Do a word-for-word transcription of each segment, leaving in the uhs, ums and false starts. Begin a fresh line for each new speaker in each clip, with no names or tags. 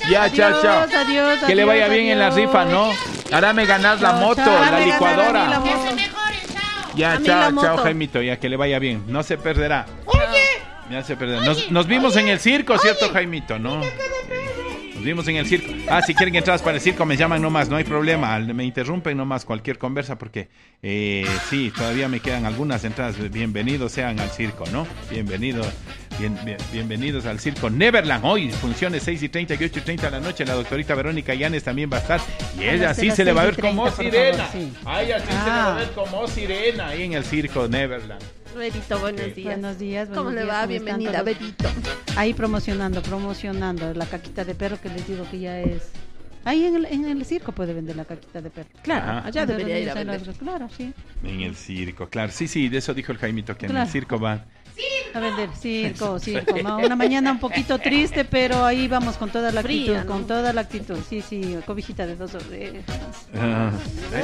Ya, chao, chao.
Adiós, adiós,
que le vaya
adiós,
bien en la
adiós.
rifa, ¿no? Ahora me ganas la
Chao,
moto,
chao.
la
Ahora me
licuadora.
ganan a mí la
Que se
moto.
mejoren, chao.
Ya,
A mí
chao,
la
chao,
moto.
Jaimito, ya que le vaya bien. No se perderá.
Oye,
Ya se perderá. Nos, nos vimos en el circo, ¿cierto, Jaimito? ¿No? Nos vimos en el circo. Ah, si quieren entradas para el circo, me llaman nomás, no hay problema. Me interrumpen nomás cualquier conversa porque eh, sí, todavía me quedan algunas entradas. Bienvenidos sean al circo, ¿no? Bienvenidos, bien, bien- bienvenidos al circo Neverland. Hoy, funciones seis y treinta y ocho y treinta de la noche. La doctorita Verónica Llanes también va a estar. Y
A
ella
las-
sí
las
se le va a
seis
ver
y
como
treinta, por
sirena.
favor, sí.
A ella sí se le va
Ah.
a ver como sirena ahí en el circo Neverland.
Bebito, buenos
Ok.
días.
Buenos días, buenos
¿Cómo le
días,
va?
¿cómo están
Bienvenida,
todos?
Bebito.
Ahí promocionando, promocionando la caquita de perro que les digo que ya es. Ahí en el, en el circo puede vender la caquita de perro.
Claro,
Ajá.
allá debería ir a
Ahí lo-
vender.
Claro, sí.
En el circo, claro. Sí, sí, de eso dijo el Jaimito, que en
Claro.
el circo va.
A vender circo, circo. Ma, Una mañana un poquito triste, pero ahí vamos con toda la actitud,
Fría, ¿no?
con toda la actitud. Sí, sí, cobijita de dos orejas.
Ah, ¿en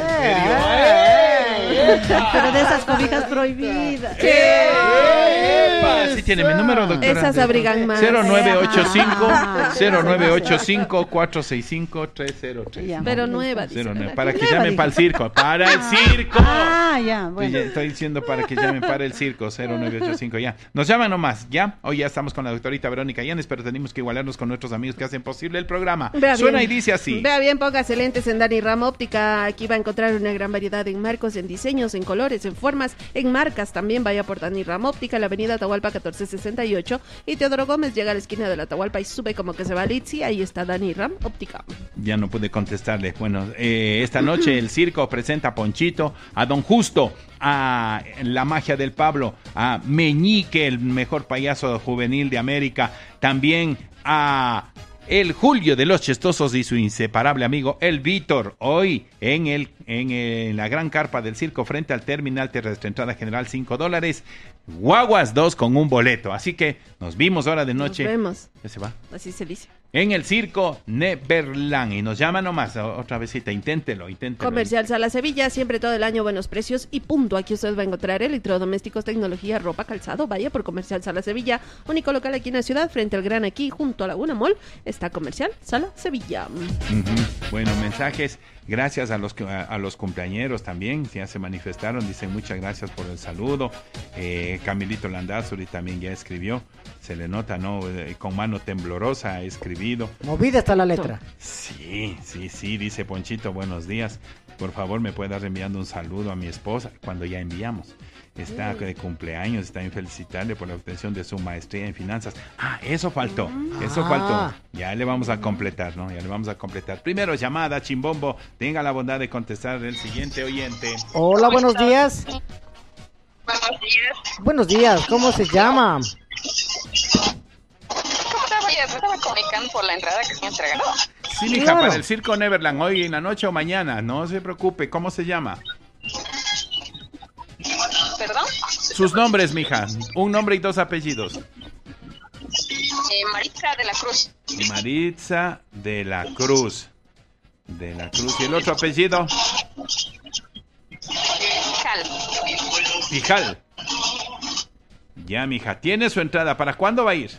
Eh,
serio?
Pero de esas cobijas prohibidas.
¡Epa! Sí tiene mi número, doctora.
Esas abrigan más.
cero nueve ocho cinco
Ah.
cero nueve ocho cinco cuatro seis cinco tres cero tres.
Ya.
Pero nueva, dice.
Cero nueve,
¿verdad?
para que
Nueva,
llamen
dije.
para el circo. ¡Para el circo!
Ah, ya,
Sí,
bueno.
ya estoy diciendo para que llamen para el circo. Cero nueve ocho cinco, ya. Nos llaman nomás, ¿ya? Hoy ya estamos con la doctorita Verónica Llanes, pero tenemos que igualarnos con nuestros amigos que hacen posible el programa.
Vea
Suena
bien.
y dice así.
Vea bien, póngase lentes en Dani Ram Óptica. Aquí va a encontrar una gran variedad en marcos, en diseños, en colores, en formas, en marcas. También vaya por Dani Ram Óptica, la avenida Atahualpa catorce sesenta y ocho. Y Teodoro Gómez llega a la esquina de la Atahualpa y sube como que se va a Litsi. Ahí está Dani Ram Óptica.
Ya no pude contestarle. Bueno, eh, esta noche el circo presenta a Ponchito, a Don Justo, a La Magia del Pablo, a Meñique, el mejor payaso juvenil de América, también a el Julio de los Chistosos y su inseparable amigo el Víctor, hoy en el en, eh, la gran carpa del circo frente al terminal terrestre, entrada general cinco dólares, guaguas dos con un boleto, así que nos vimos ahora de noche.
Nos vemos.
Ya se va.
Así se dice.
En el circo Neverland. Y nos llama nomás, otra vecita, inténtelo, inténtelo.
Comercial Sala Sevilla, siempre todo el año buenos precios y punto. Aquí usted va a encontrar electrodomésticos, tecnología, ropa, calzado. Vaya por Comercial Sala Sevilla, único local aquí en la ciudad, frente al Gran Aquí, junto a Laguna Mall. Está Comercial Sala Sevilla.
Ujú. Bueno, mensajes. Gracias a los que- a, a los cumpleañeros también, ya se manifestaron, dicen muchas gracias por el saludo. Eh, Camilito Landazuri también ya escribió, se le nota, ¿no? Eh, con mano temblorosa ha escribido.
Movida está la letra.
Sí, sí, sí, dice Ponchito, buenos días. Por favor, me puedas enviando un saludo a mi esposa cuando ya enviamos. Está de cumpleaños, está en felicitarle por la obtención de su maestría en finanzas. Ah, eso faltó, eso
Ah.
faltó. Ya le vamos a completar, ¿no? Ya le vamos a completar. Primero llamada, Chimbombo. Tenga la bondad de contestar el siguiente oyente.
Hola, buenos días.
Buenos días.
Buenos días, ¿cómo se llama?
¿Cómo estás? Oye, me estaba comunicando por la entrada que estoy entregando.
Sí, mija,
Claro.
para el Circo Neverland, hoy en la noche o mañana. No se preocupe, ¿cómo se llama?
¿Perdón?
Sus nombres, mija. Un nombre y dos apellidos.
Eh, Maritza de la Cruz.
Maritza de la Cruz. De la Cruz. ¿Y el otro apellido?
Cal.
Hijal. Ya, mija. Tiene su entrada. ¿Para cuándo va a ir?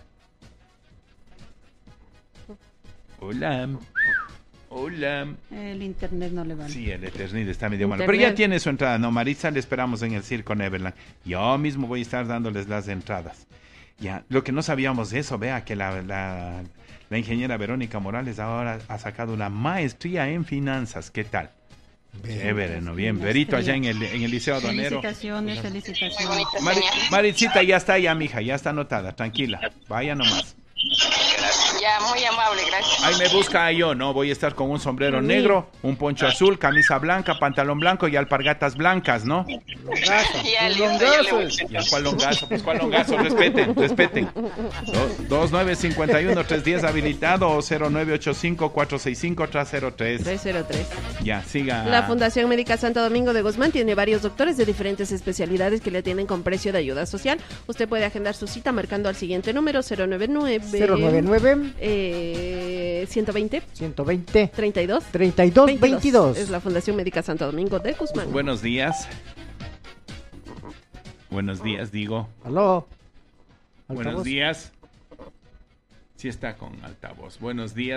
Hola. Hola.
El internet no le vale.
Sí, el Eternid está medio malo.
Internet.
Pero ya tiene su entrada. No, Maritza le esperamos en el Circo Neverland. Yo mismo voy a estar dándoles las entradas. Ya, lo que no sabíamos de eso, vea que la, la, la ingeniera Verónica Morales ahora ha sacado una maestría en finanzas. ¿Qué tal? Chévere, ¿no? Bien, Verito allá en el, en el Liceo Donero.
Felicitaciones,
Muy
felicitaciones.
bonita
Mari-
señal.
Maritzita ya está ya, mija, ya está anotada, tranquila. Vaya nomás.
Ya, muy amable, gracias.
Ahí me busca yo, ¿no? Voy a estar con un sombrero negro, un poncho azul, camisa blanca, pantalón blanco y alpargatas blancas, ¿no?
Ya, listo, ya le voy.
¿Y a cuál longazo? Pues cuál longazo, respeten, respeten. Do- dos nueve cinco uno tres uno cero habilitado o cero nueve ocho cinco cuatro seis cinco tres cero tres.
tres cero tres.
Ya, siga.
La Fundación Médica Santo Domingo de Guzmán tiene varios doctores de diferentes especialidades que le atienden con precio de ayuda social. Usted puede agendar su cita marcando al siguiente número cero nueve nueve
cero nueve nueve,
eh, ciento veinte,
ciento veinte,
treinta y dos,
treinta y dos, veintidós.
Es la Fundación Médica Santo Domingo de Guzmán.
Buenos días. Buenos días, digo.
Aló.
Buenos
Altavoz.
días. Sí está con altavoz. Buenos días.